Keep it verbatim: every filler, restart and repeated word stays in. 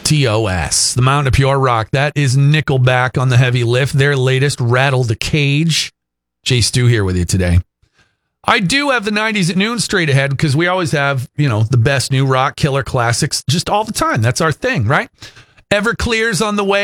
T O S, the Mountain of Pure Rock. That is Nickelback on the heavy lift. Their latest, Rattle the Cage. Jay Stu here with you today. I do have the nineties at noon straight ahead because we always have, you know, the best new rock killer classics just all the time. That's our thing, right? Everclear's on the way.